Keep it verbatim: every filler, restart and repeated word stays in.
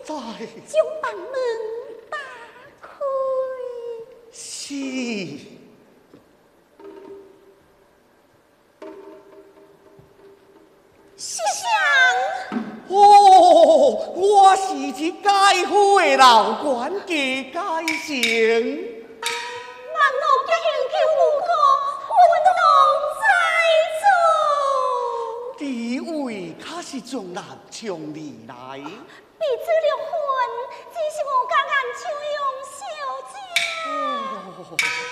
在将房门打开。 是。 先生， 哦，我是这解夫的老管家解成。 望我家应求无果，运动在做。 地位可是从南从里来。 彼此了婚，只是我家眼手用小姐。 哦，